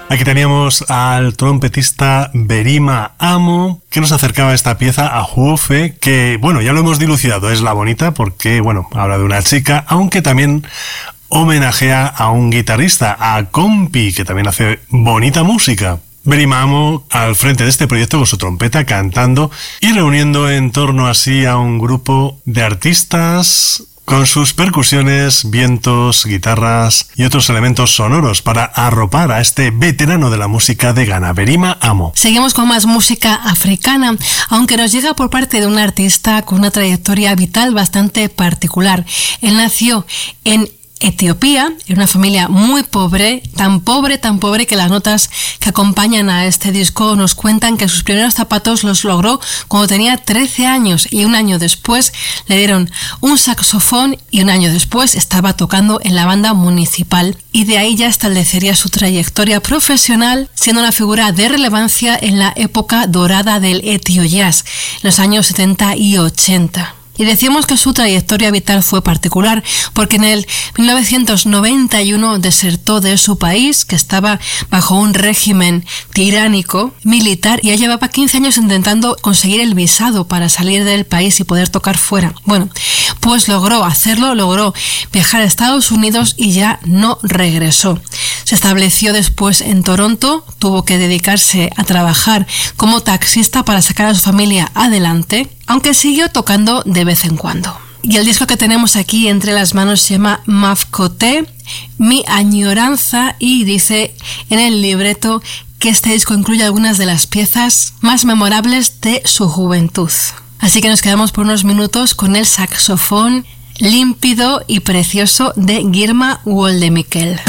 Aquí teníamos al trompetista Verima Amo, que nos acercaba esta pieza a Juofe, que, bueno, ya lo hemos dilucidado, es la bonita porque, bueno, habla de una chica, aunque también homenajea a un guitarrista, a Compi, que también hace bonita música. Verima Amo al frente de este proyecto con su trompeta, cantando y reuniendo en torno así a un grupo de artistas con sus percusiones, vientos, guitarras y otros elementos sonoros para arropar a este veterano de la música de Ghana, Verima Amo. Seguimos con más música africana, aunque nos llega por parte de un artista con una trayectoria vital bastante particular. Él nació en Etiopía, en una familia muy pobre, tan pobre que las notas que acompañan a este disco nos cuentan que sus primeros zapatos los logró cuando tenía 13 años y un año después le dieron un saxofón y un año después estaba tocando en la banda municipal y de ahí ya establecería su trayectoria profesional, siendo una figura de relevancia en la época dorada del Etio Jazz, en los años 70 y 80. Y decimos que su trayectoria vital fue particular porque en el 1991 desertó de su país, que estaba bajo un régimen tiránico militar, y ya llevaba 15 años intentando conseguir el visado para salir del país y poder tocar fuera. Bueno, pues logró hacerlo, logró viajar a Estados Unidos y ya no regresó. Se estableció después en Toronto, tuvo que dedicarse a trabajar como taxista para sacar a su familia adelante, aunque siguió tocando de vez en cuando. Y el disco que tenemos aquí entre las manos se llama Mafcoté, Mi Añoranza, y dice en el libreto que este disco incluye algunas de las piezas más memorables de su juventud. Así que nos quedamos por unos minutos con el saxofón límpido y precioso de Guillermo Woldemikel.